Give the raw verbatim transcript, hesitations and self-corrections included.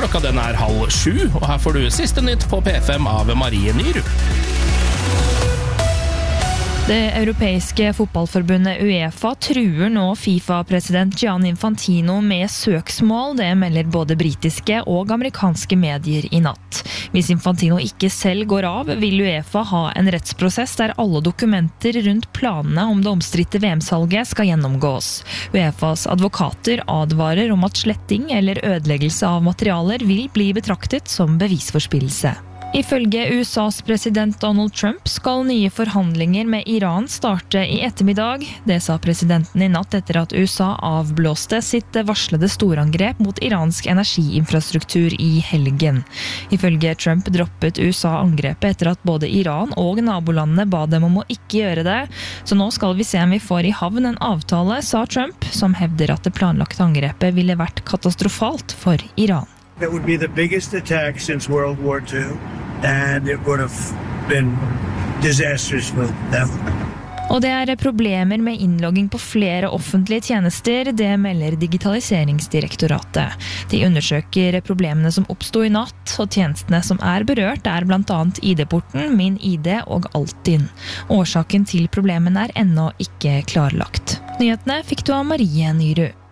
Klokka den er halv sju, og her får du siste nytt på P fem av Marie Nyru. Det europeiske fotballforbundet UEFA truer nå FIFA-president Gianni Infantino med søksmål, det melder både britiske og amerikanske medier i natt. Hvis Infantino ikke selv går av, vil UEFA ha en rettsprosess der alle dokumenter rundt planene om det omstridte V M-salget skal gjennomgås. UEFAs advokater advarer om at sletting eller ødeleggelse av materialer vil bli betraktet som bevisforspillelse. Ifølge U S A's president Donald Trump skal nye forhandlinger med Iran starte i ettermiddag. Det sa presidenten i natt etter at U S A avblåste sitt varslede storangrep mot iransk energiinfrastruktur i helgen. Ifølge Trump droppet U S A angrepet etter at både Iran og nabolandene ba dem om å ikke gjøre det. Så nå skal vi se om vi får i havn en avtale, sa Trump, som hevder at det planlagte angrepet ville vært katastrofalt for Iran. It would be the biggest attack since World War Two, and it would have been disastrous for them. Og det er problemer med innlogging på flere offentlige tjenester, det melder Digitaliseringsdirektoratet. De undersøker problemene som oppstod i natt, og tjenestene som er berørt er blant annet I D-porten, Min I D og Altinn. Årsaken til problemene er ennå ikke klarlagt. Nyhetene fikk du av Marie Nyru.